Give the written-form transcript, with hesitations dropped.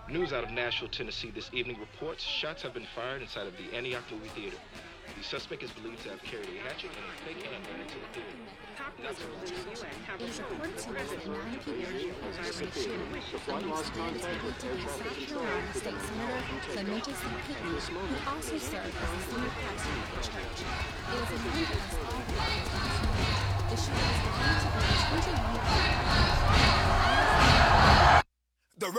News out of Nashville, Tennessee this evening reports shots have been fired inside of the Antioch movie theater. The suspect is believed to have carried a hatchet and a fake handgun into the theater. It is reported to us that 9 people were injured by the shooting, amongst them is Hampton, South Carolina State Senator Clementa C. Pinckney, who also served as the senior pastor of the church. It was announced as all the shooter was believed to be a 21-year-old.